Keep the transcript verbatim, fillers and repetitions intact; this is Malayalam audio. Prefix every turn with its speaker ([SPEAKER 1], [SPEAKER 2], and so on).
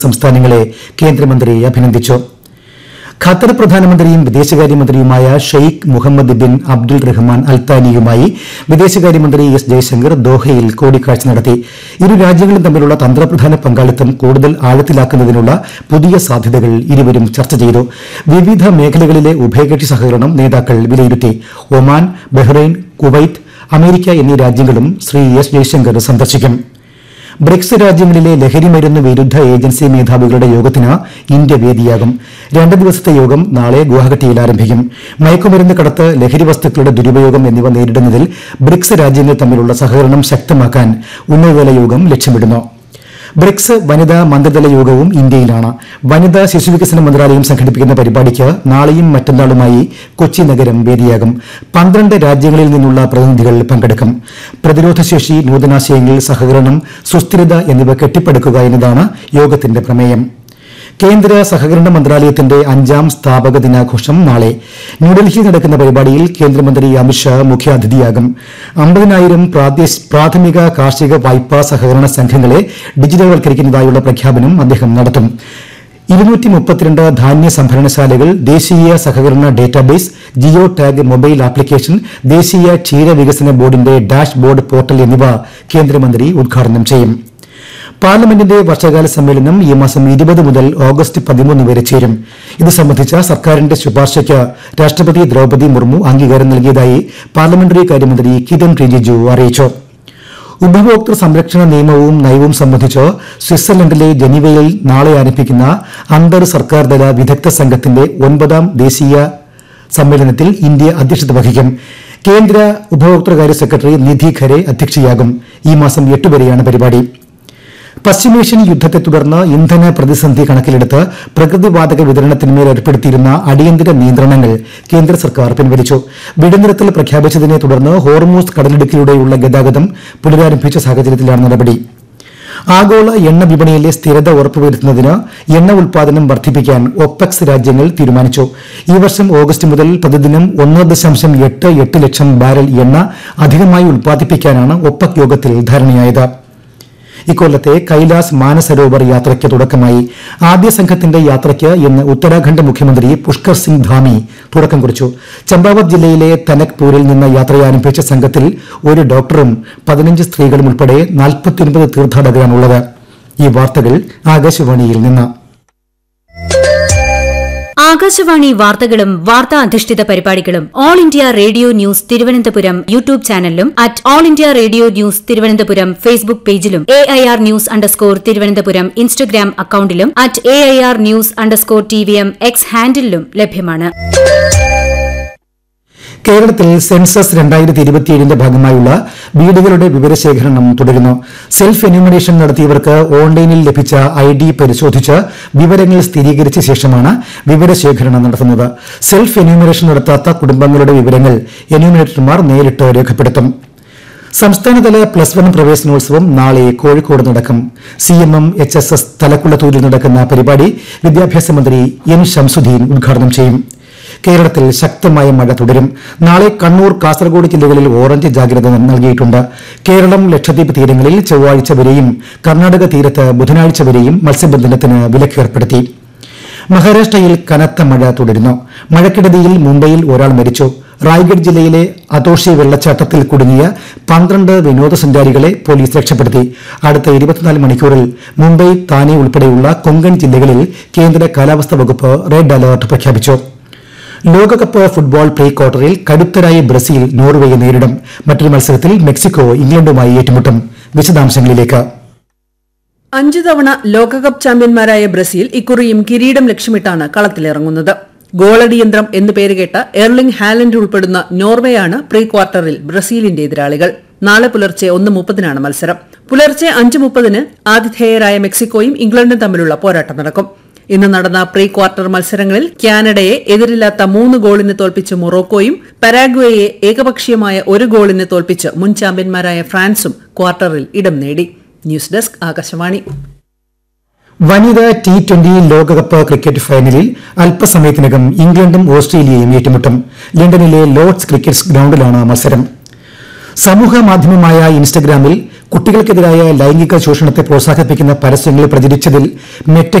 [SPEAKER 1] സംസ്ഥാനങ്ങളെ കേന്ദ്രമന്ത്രി അഭിനന്ദിച്ചു. ഖത്തർ പ്രധാനമന്ത്രിയും വിദേശകാര്യമന്ത്രിയുമായ ഷെയ്ഖ് മുഹമ്മദ് ബിൻ അബ്ദുൾ റഹ്മാൻ അൽത്താനിയുമായി വിദേശകാര്യമന്ത്രി എസ് ജയശങ്കർ ദോഹയിൽ കൂടിക്കാഴ്ച നടത്തി. ഇരു രാജ്യങ്ങളും തമ്മിലുള്ള തന്ത്രപ്രധാന പങ്കാളിത്തം കൂടുതൽ ആഴത്തിലാക്കുന്നതിനുള്ള പുതിയ സാധ്യതകൾ ഇരുവരും ചർച്ച ചെയ്തു. വിവിധ മേഖലകളിലെ ഉഭയകക്ഷി സഹകരണം നേതാക്കൾ വിലയിരുത്തി. ഒമാൻ, ബഹ്റൈൻ, കുവൈറ്റ്, അമേരിക്ക എന്നീ രാജ്യങ്ങളും ശ്രീ എസ് ജയശങ്കർ സന്ദർശിക്കും. ബ്രിക്സ് രാജ്യങ്ങളിലെ ലഹരിമരുന്ന് വിരുദ്ധ ഏജൻസി മേധാവികളുടെ യോഗത്തിന് ഇന്ത്യ വേദിയാകും. രണ്ട് ദിവസത്തെ യോഗം നാളെ ഗുവാഹട്ടിയിൽ ആരംഭിക്കും. മയക്കുമരുന്ന് കടത്ത്, ലഹരി വസ്തുക്കളുടെ ദുരുപയോഗം എന്നിവ നേരിടുന്നതിൽ ബ്രിക്സ് രാജ്യങ്ങൾ തമ്മിലുള്ള സഹകരണം ശക്തമാക്കാൻ ഉന്നതതല യോഗം ലക്ഷ്യമിടുന്നു. ബ്രിക്സ് വനിതാ മന്ത്രിതല യോഗവും ഇന്ത്യയിലാണ്. വനിതാ ശിശുവികസന മന്ത്രാലയം സംഘടിപ്പിക്കുന്ന പരിപാടിക്ക് നാളെയും മറ്റന്നാളുമായി കൊച്ചി നഗരം വേദിയാകും. പന്ത്രണ്ട് രാജ്യങ്ങളിൽ നിന്നുള്ള പ്രതിനിധികൾ പങ്കെടുക്കും. പ്രതിരോധശേഷി, നൂതനാശയങ്ങൾ, സഹകരണം, സുസ്ഥിരത എന്നിവ കെട്ടിപ്പടുക്കുക എന്നതാണ് യോഗത്തിന്റെ പ്രമേയം. കേന്ദ്ര സഹകരണ മന്ത്രാലയത്തിന്റെ അഞ്ചാം സ്ഥാപക ദിനാഘോഷം നാളെ ന്യൂഡൽഹിയിൽ നടക്കുന്ന പരിപാടിയിൽ കേന്ദ്രമന്ത്രി അമിത്ഷാ മുഖ്യാതിഥിയാകും. അമ്പതിനായിരം പ്രാഥമിക കാർഷിക വായ്പാ സഹകരണ സംഘങ്ങളെ ഡിജിറ്റൽവൽക്കരിക്കുന്നതായുള്ള പ്രഖ്യാപനം അദ്ദേഹം നടത്തും. ഇരുന്നൂറ്റി മുപ്പത്തിരണ്ട് ധാന്യ സംഭരണശാലകൾ, ദേശീയ സഹകരണ database, geo tag mobile application, ദേശീയ ക്ഷീരവികസന ബോർഡിന്റെ ഡാഷ് ബോർഡ് പോർട്ടൽ എന്നിവ കേന്ദ്രമന്ത്രി ഉദ്ഘാടനം ചെയ്യും. പാർലമെന്റിന്റെ വർഷകാല സമ്മേളനം ഈ മാസം ഇരുപത് മുതൽ ഓഗസ്റ്റ് പതിമൂന്ന് വരെ ചേരും. ഇത് സംബന്ധിച്ച സർക്കാരിന്റെ ശുപാർശയ്ക്ക് രാഷ്ട്രപതി ദ്രൌപദി മുർമു അംഗീകാരം നൽകിയതായി പാർലമെന്ററി കാര്യമന്ത്രി കിരൺ റിജിജു അറിയിച്ചു. ഉപഭോക്തൃ സംരക്ഷണ നിയമവും നയവും സംബന്ധിച്ച് സ്വിറ്റ്സർലൻഡിലെ ജനീവയിൽ നാളെ ആരംഭിക്കുന്ന അന്തർ സർക്കാർതല വിദഗ്ധ സംഘത്തിന്റെ ഒൻപതാം ദേശീയ സമ്മേളനത്തിൽ ഇന്ത്യ അധ്യക്ഷത വഹിക്കും. കേന്ദ്ര ഉപഭോക്തൃകാര്യ സെക്രട്ടറി നിധി ഖരെ അധ്യക്ഷയാകും. ഈ മാസം എട്ട് വരെയാണ് പരിപാടി. പശ്ചിമേഷ്യൻ യുദ്ധത്തെ തുടർന്ന് ഇന്ധന പ്രതിസന്ധി കണക്കിലെടുത്ത് പ്രകൃതിവാതക വിതരണത്തിന്മേൽ ഏർപ്പെടുത്തിയിരുന്ന അടിയന്തര നിയന്ത്രണങ്ങൾ കേന്ദ്ര സർക്കാർ പിൻവലിച്ചു. വെടിനിർത്തൽ പ്രഖ്യാപിച്ചതിനെ തുടർന്ന് ഹോർമൂസ് കടലിടുക്കിലൂടെയുള്ള ഗതാഗതം പുനരാരംഭിച്ച സാഹചര്യത്തിലാണ് നടപടി. ആഗോള എണ്ണ വിപണിയിലെ സ്ഥിരത ഉറപ്പുവരുത്തുന്നതിന് എണ്ണ ഉൽപാദനം വർദ്ധിപ്പിക്കാൻ ഒപെക്സ് രാജ്യങ്ങൾ തീരുമാനിച്ചു. ഈ വർഷം ഓഗസ്റ്റ് മുതൽ പ്രതിദിനം ഒന്ന് ദശാംശം എട്ട് എട്ട് ലക്ഷം ബാരൽ എണ്ണ അധികമായി ഉൽപ്പാദിപ്പിക്കാനാണ് ഒപെക് യോഗത്തിൽ ധാരണയായത്. ഇക്കൊല്ലത്തെ കൈലാസ് മാനസരോവർ യാത്രയ്ക്ക് തുടക്കമായി. ആദ്യ സംഘത്തിന്റെ യാത്രയ്ക്ക് ഇന്ന് ഉത്തരാഖണ്ഡ് മുഖ്യമന്ത്രി പുഷ്കർ സിംഗ് ധാമി തുടക്കം കുറിച്ചു. ചമ്പാവത് ജില്ലയിലെ തനക്പൂരിൽ നിന്ന് യാത്രയാരംഭിച്ച സംഘത്തിൽ ഒരു ഡോക്ടറും പതിനഞ്ച് സ്ത്രീകളും ഉൾപ്പെടെ നാൽപ്പത്തിയൊൻപത് തീർത്ഥാടകരാണുള്ളത്. ഈ വാർത്തകൾ ആകാശവാണിയിൽ നിന്ന്.
[SPEAKER 2] ആകാശവാണി വാർത്തകളും വാർത്താ അധിഷ്ഠിത പരിപാടികളും all India radio news Thiruvananthapuram YouTube ചാനലിലും at all India radio news Thiruvananthapuram Facebook പേജിലും A I R news underscore Thiruvananthapuram Instagram അക്കൌണ്ടിലും at A I R news underscore T V M X ഹാൻഡിലും ലഭ്യമാണ്.
[SPEAKER 1] കേരളത്തിൽ സെൻസസ് രണ്ടായിരത്തി ഇരുപത്തിയേഴിന്റെ ഭാഗമായുള്ള വീടുകളുടെ വിവരശേഖരണം തുടരുന്നു. സെൽഫ് എന്യൂമറേഷൻ നടത്തിയവർക്ക് ഓൺലൈനിൽ ലഭിച്ച ഐ ഡി പരിശോധിച്ച് വിവരങ്ങൾ സ്ഥിരീകരിച്ച ശേഷമാണ് വിവരശേഖരണം നടത്തുന്നത്. സെൽഫ് എന്യൂമറേഷൻ നടത്താത്ത കുടുംബങ്ങളുടെ വിവരങ്ങൾ എന്യൂമറേറ്റർമാർ നേരിട്ട് രേഖപ്പെടുത്തും. സംസ്ഥാനതല പ്ലസ് വൺ പ്രവേശനോത്സവം നാളെ കോഴിക്കോട് നടക്കും. C M M H S S തലക്കുളത്തൂരിൽ നടക്കുന്ന പരിപാടി വിദ്യാഭ്യാസ മന്ത്രി എൻ ശംസുദ്ദീൻ ഉദ്ഘാടനം ചെയ്യും. കേരളത്തിൽ ശക്തമായ മഴ തുടരും. നാളെ കണ്ണൂർ, കാസർഗോഡ് ജില്ലകളിൽ ഓറഞ്ച് ജാഗ്രത നൽകിയിട്ടുണ്ട്. കേരളം, ലക്ഷദ്വീപ് തീരങ്ങളിൽ ചൊവ്വാഴ്ച വരെയും കർണാടക തീരത്ത് ബുധനാഴ്ച വരെയും മത്സ്യബന്ധനത്തിന് വിലക്കേർപ്പെടുത്തി. മഹാരാഷ്ട്രയിൽ കനത്ത മഴ തുടരുന്നു. മഴക്കെടുതിയിൽ മുംബൈയിൽ ഒരാൾ മരിച്ചു. റായ്ഗഡ് ജില്ലയിലെ അതോഷി വെള്ളച്ചാട്ടത്തിൽ കുടുങ്ങിയ പന്ത്രണ്ട് വിനോദസഞ്ചാരികളെ പോലീസ് രക്ഷപ്പെടുത്തി. അടുത്ത ഇരുപത്തിനാല് മണിക്കൂറിൽ മുംബൈ, താനെ ഉൾപ്പെടെയുള്ള കൊങ്കൺ ജില്ലകളിൽ കേന്ദ്ര കാലാവസ്ഥാ വകുപ്പ് റെഡ് അലർട്ട് പ്രഖ്യാപിച്ചു. ലോകകപ്പ് ഫുട്ബോൾ പ്രീ ക്വാർട്ടറിൽ കരുത്തരായ ബ്രസീൽ നോർവേയെ നേരിടും. മറ്റൊരു മത്സരത്തിൽ മെക്സിക്കോ ഇംഗ്ലണ്ടുമായി ഏറ്റുമുട്ടും. വിശദാംശങ്ങളിലേക്ക്.
[SPEAKER 3] അഞ്ചു തവണ ലോകകപ്പ് ചാമ്പ്യന്മാരായ ബ്രസീൽ ഇക്കുറിയും കിരീടം ലക്ഷ്യമിട്ടാണ് കളത്തിലിറങ്ങുന്നത്. ഗോളടിയന്ത്രം എന്നു പേരുകേട്ട എർലിംഗ് ഹാലൻഡ് ഉൾപ്പെടുന്ന നോർവേയാണ് പ്രീ ക്വാർട്ടറിൽ ബ്രസീലിന്റെ എതിരാളികൾ. നാളെ പുലർച്ചെ ഒന്ന് മുപ്പതിനാണ് മത്സരം. പുലർച്ചെ അഞ്ച് മുപ്പതിന് ആതിഥേയരായ മെക്സിക്കോയും ഇംഗ്ലണ്ടും തമ്മിലുള്ള പോരാട്ടം നടക്കും. ഇന്ന് നടന്ന പ്രീ ക്വാർട്ടർ മത്സരങ്ങളിൽ കാനഡയെ എതിരില്ലാത്ത മൂന്ന് ഗോളിന് തോൽപ്പിച്ച് മൊറോക്കോയും പരാഗ്വേയെ ഏകപക്ഷീയമായ ഒരു ഗോളിന് തോൽപ്പിച്ച് മുൻ ചാമ്പ്യന്മാരായ ഫ്രാൻസും ക്വാർട്ടറിൽ ഇടം നേടി. News desk Akashvani.
[SPEAKER 1] വനിതാ ടി ട്വന്റി ലോകകപ്പ് ക്രിക്കറ്റ് ഫൈനലിൽ അല്പസമയത്തിനകം ഇംഗ്ലണ്ടും ഓസ്ട്രേലിയയും ഏറ്റുമുട്ടും. ലണ്ടനിലെ ലോർഡ്സ് ക്രിക്കറ്റ് ഗ്രൌണ്ടിലാണ് മത്സരം. സമൂഹ മാധ്യമമായ ഇൻസ്റ്റഗ്രാമിൽ കുട്ടികൾക്കെതിരായ ലൈംഗിക ചൂഷണത്തെ പ്രോത്സാഹിപ്പിക്കുന്ന പരസ്യങ്ങൾ പ്രചരിച്ചതിൽ മെറ്റ